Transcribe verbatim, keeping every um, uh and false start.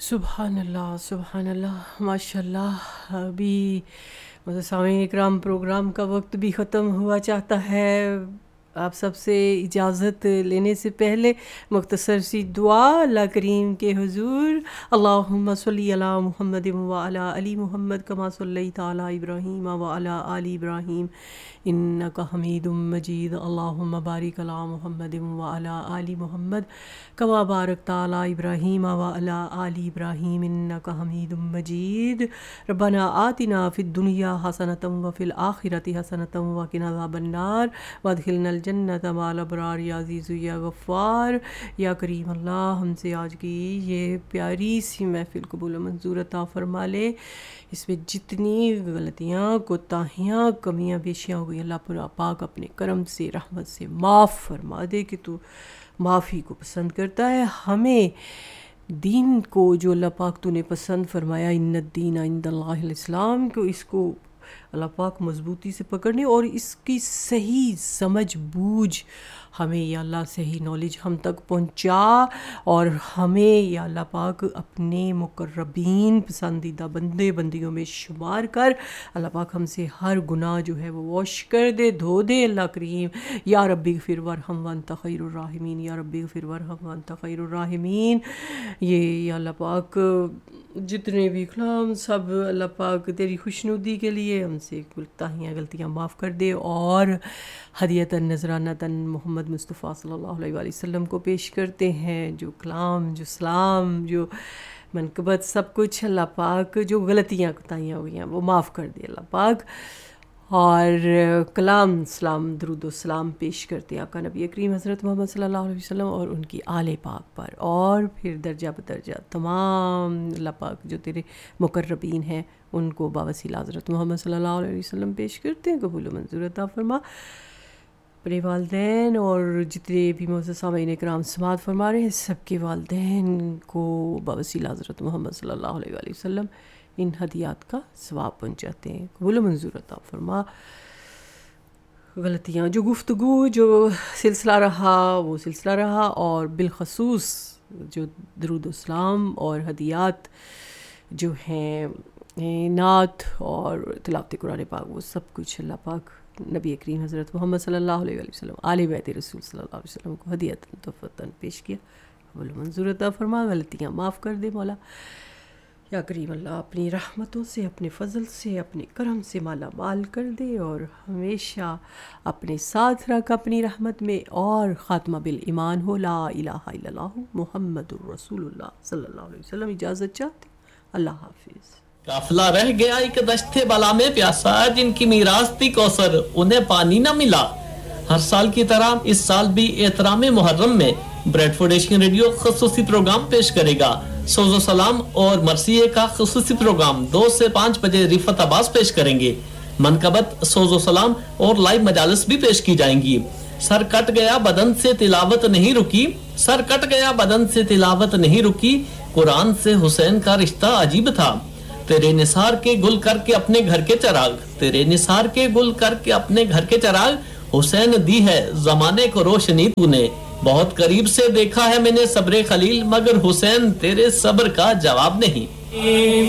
سبحان اللہ سبحان اللہ ماشاء اللہ. ابھی مطلب سامعین اکرام پروگرام کا وقت بھی ختم ہوا چاہتا ہے. آپ سب سے اجازت لینے سے پہلے مختصر سی دعا اللہ کریم کے حضور. اللہم صلی علی محمد وعلی آل محمد کما صلیت علی ابراہیم وعلی آل ابراہیم انک حمید مجید. اللہم بارک علی محمد وعلی آل محمد کما بارکت علی ابراہیم وعلی آل ابراہیم انک حمید مجید. ربنا آتنا فی الدنیا حسنۃ وفی الآخرۃ حسنۃ وقنا عذاب النار وادخلنا الجنت مع الابرار یا عزیز یا غفار یا کریم. اللہ ہم سے آج کی یہ پیاری سی محفل قبول و منظور عطا فرما لے. اس میں جتنی غلطیاں کوتاہیاں کمیاں بیشیاں ہو گئی اللہ پورا پاک اپنے کرم سے رحمت سے معاف فرما دے کہ تو معافی کو پسند کرتا ہے. ہمیں دین کو جو اللہ پاک تو نے پسند فرمایا ان الدین عند اللہ الاسلام کو اس کو اللہ پاک مضبوطی سے پکڑنے اور اس کی صحیح سمجھ بوجھ ہمیں یا اللہ صحیح نالج ہم تک پہنچا اور ہمیں یا اللہ پاک اپنے مقربین پسندیدہ بندے بندیوں میں شمار کر اللہ پاک ہم سے ہر گناہ جو ہے وہ واش کر دے دھو دے. اللہ کریم یا ربی اغفر وارحم وانت خیر الراحمین یا ربی اغفر وارحم وانت خیر الراحمین. یہ یا اللہ پاک جتنے بھی کلام سب اللہ پاک تیری خوشنودی کے لیے ہم سے کوتاہیاں غلطیاں معاف کر دے اور ہدیتاً نذرانتاً محمد مصطفیٰ صلی اللہ علیہ وآلہ وسلم کو پیش کرتے ہیں. جو کلام جو سلام جو منقبت سب کچھ اللہ پاک جو غلطیاں کوتاہیاں ہوئی ہیں وہ معاف کر دے اللہ پاک. اور کلام سلام درود و سلام پیش کرتے ہیں آقا نبی کریم حضرت محمد صلی اللہ علیہ وسلم اور ان کی آل پاک پر اور پھر درجہ بدرجہ تمام اللہ پاک جو تیرے مقربین ہیں ان کو باوسیلہ حضرت محمد صلی اللہ علیہ وسلم پیش کرتے ہیں. قبول و منظور عطا فرما. اپنے والدین اور جتنے بھی معزز سامعین کرام سماعت فرما رہے ہیں سب کے والدین کو باوسیلہ حضرت محمد صلی اللہ علیہ وآلہ وسلم ان ہدیات کا ثواب پہنچاتے ہیں. قبول و منظور عطا فرما. غلطیاں جو گفتگو جو سلسلہ رہا وہ سلسلہ رہا اور بالخصوص جو درود و سلام اور ہدیات جو ہیں نعت اور تلاوت قرآن پاک وہ سب کچھ اللہ پاک نبی کریم حضرت محمد صلی اللہ علیہ وآلہ وسلم آل بیت رسول صلی اللہ علیہ وسلم کو ہدیتاً تحفتاً پیش کیا. قبول و منظور عطا فرما. غلطیاں معاف کر دے مولا یا کریم. اللہ اپنی رحمتوں سے اپنے فضل سے اپنے کرم سے مالا مال کر دے اور ہمیشہ اپنے ساتھ رکھ اپنی رحمت میں اور خاتمہ بالایمان ہو. لا الہ الا اللہ محمد الرسول اللہ صلی اللہ علیہ وسلم. اجازت چاہتے اللہ حافظ. قافلہ رہ گیا ایک دشت بالا میں پیاسا جن کی میراث تھی کوثر انہیں پانی نہ ملا. ہر سال کی طرح اس سال بھی احترام محرم میں بریڈ فوڈ ایشین ریڈیو خصوصی پروگرام پیش کرے گا. سوز و سلام اور مرثیے کا خصوصی پروگرام دو سے پانچ بجے رفت عباس پیش کریں گے. منقبت سوز و سلام اور لائیو مجالس بھی پیش کی جائیں گی. سر کٹ گیا بدن سے تلاوت نہیں رکی سر کٹ گیا بدن سے تلاوت نہیں رکی قرآن سے حسین کا رشتہ عجیب تھا. تیرے نثار کے گل کر کے اپنے گھر کے چراغ تیرے نثار کے گل کر کے اپنے گھر کے چراغ حسین دی ہے زمانے کو روشنی تو نے. بہت قریب سے دیکھا ہے میں نے صبر خلیل مگر حسین تیرے صبر کا جواب نہیں.